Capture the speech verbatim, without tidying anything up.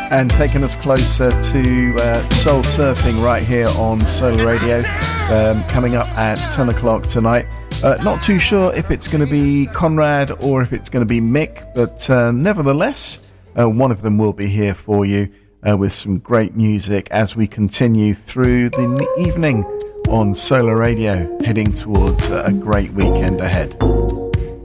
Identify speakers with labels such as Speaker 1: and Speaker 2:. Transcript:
Speaker 1: and taking us closer to uh, soul surfing right here on Solar Radio, um, coming up at ten o'clock tonight. Uh, not too sure if it's going to be Conrad or if it's going to be Mick, but uh, nevertheless, uh, one of them will be here for you uh, with some great music as we continue through the evening on Solar Radio, heading towards a great weekend ahead.